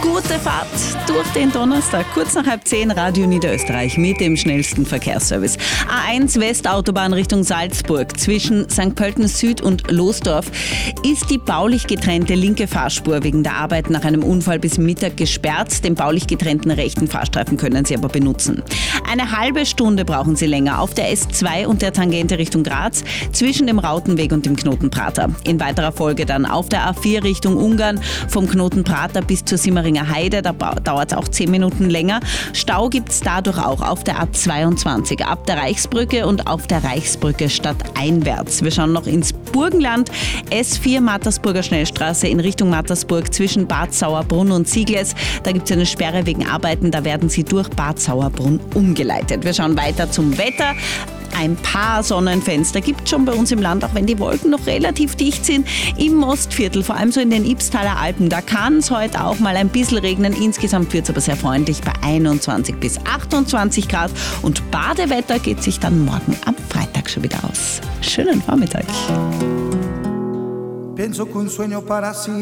Gute Fahrt durch den Donnerstag. Kurz nach 9:30 Radio Niederösterreich mit dem schnellsten Verkehrsservice. A1 Westautobahn Richtung Salzburg zwischen St. Pölten Süd und Losdorf ist die baulich getrennte linke Fahrspur wegen der Arbeit nach einem Unfall bis Mittag gesperrt. Den baulich getrennten rechten Fahrstreifen können Sie aber benutzen. Eine halbe Stunde brauchen Sie länger auf der S2 und der Tangente Richtung Graz zwischen dem Rautenweg und dem Knoten Prater. In weiterer Folge dann auf der A4 Richtung Ungarn vom Knoten Prater bis zur Simmeringer Heide. Da dauert es auch 10 Minuten länger. Stau gibt es dadurch auch auf der A22 ab der Reichsbrücke und auf der Reichsbrücke stadteinwärts. Wir schauen noch ins Burgenland. S4 Mattersburger Schnellstraße in Richtung Mattersburg zwischen Bad Sauerbrunn und Ziegles. Da gibt es eine Sperre wegen Arbeiten. Da werden Sie durch Bad Sauerbrunn umgeleitet. Wir schauen weiter zum Wetter. Ein paar Sonnenfenster gibt es schon bei uns im Land, auch wenn die Wolken noch relativ dicht sind. Im Mostviertel, vor allem so in den Ibstaler Alpen, da kann es heute auch mal ein bisschen regnen. Insgesamt wird es aber sehr freundlich bei 21 bis 28 Grad. Und Badewetter geht sich dann morgen am Freitag schon wieder aus. Schönen Vormittag.